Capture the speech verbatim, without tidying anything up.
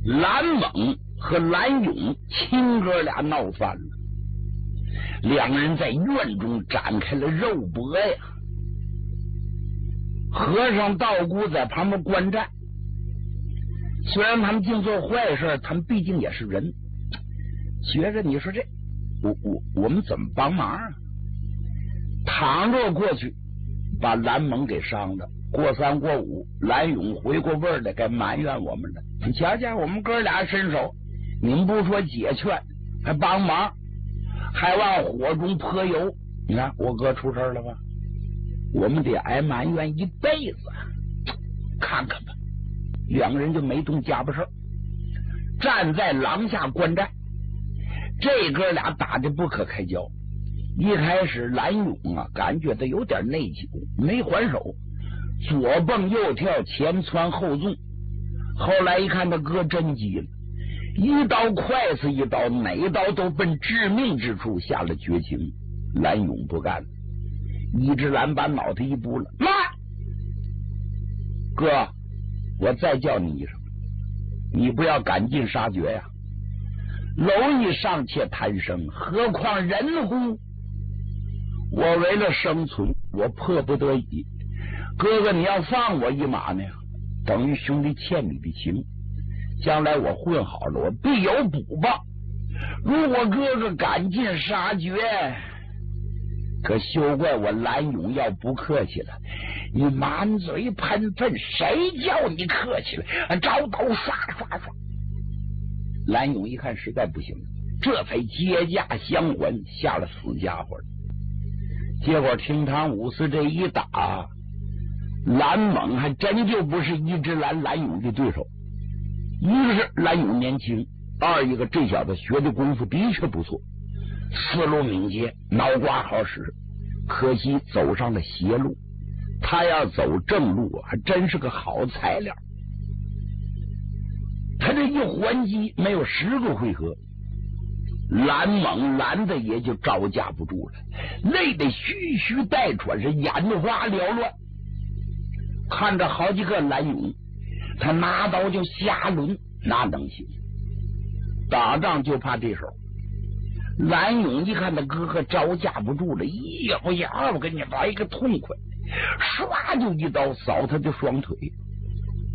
蓝猛和蓝勇亲哥俩闹翻了，两个人在院中展开了肉搏呀。和尚道姑在旁边观战，虽然他们净做坏事，他们毕竟也是人，觉着你说这我我我们怎么帮忙啊？倘若过去把蓝猛给伤了，过三过五，蓝勇回过味儿来，该埋怨我们了。你瞧瞧，我们哥俩伸手，你们不说解劝，还帮忙，还往火中泼油。你看我哥出事了吧？我们得挨埋怨一辈子。看看吧，两个人就没动家巴事，站在廊下观战。这哥俩打得不可开交。一开始蓝勇啊，感觉到有点内疚，没还手，左蹦右跳，前窜后纵。后来一看他哥真急了，一刀快似一刀，哪一刀都奔致命之处，下了绝情。蓝勇不干了，一只蓝把脑袋一拨了，慢！哥，我再叫你一声，你不要赶尽杀绝呀！蝼蚁尚且贪生，何况人乎？我为了生存，我迫不得已。哥哥，你要放我一马呢，等于兄弟欠你的情。将来我混好了，我必有补报。如果哥哥赶尽杀绝，可休怪我蓝勇要不客气了。你满嘴喷粪，谁叫你客气了？招刀刷刷刷。蓝勇一看实在不行，这才接驾相还，下了死家伙。结果厅堂五四这一打，蓝猛还真就不是一只蓝蓝勇的对手。一个是蓝勇年轻，二一个这小子学的功夫的确不错，思路敏捷，脑瓜好使，可惜走上了邪路。他要走正路还真是个好材料。他这一还击没有十个回合，蓝猛蓝的也就招架不住了，累得吁吁带喘，是眼花缭乱。看着好几个蓝勇，他拿刀就瞎抡，哪能行？打仗就怕这手。蓝勇一看他哥哥招架不住了，一咬牙，我跟你来一个痛快，唰就一刀扫他的双腿。